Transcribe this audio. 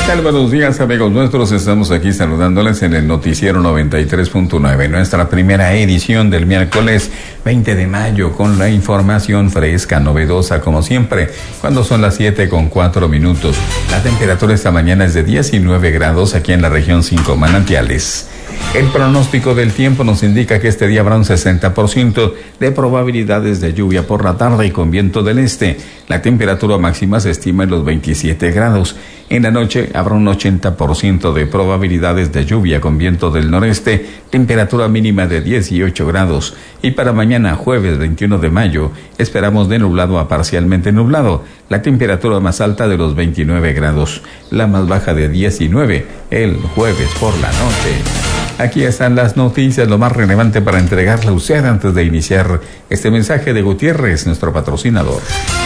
tal? Buenos días, amigos nuestros. Estamos aquí saludándoles en el Noticiero 93.9, nuestra primera edición del miércoles 20 de mayo, con la información fresca, novedosa, como siempre, cuando son las 7:04. La temperatura esta mañana es de 19 grados aquí en la región 5 Manantiales. El pronóstico del tiempo nos indica que este día habrá un 60% de probabilidades de lluvia por la tarde y con viento del este. La temperatura máxima se estima en los 27 grados. En la noche habrá un 80% de probabilidades de lluvia con viento del noreste, temperatura mínima de 18 grados. Y para mañana, jueves 21 de mayo, esperamos de nublado a parcialmente nublado. La temperatura más alta de los 29 grados, la más baja de 19 el jueves por la noche. Aquí están las noticias, lo más relevante para entregarle a usted antes de iniciar este mensaje de Gutiérrez, nuestro patrocinador.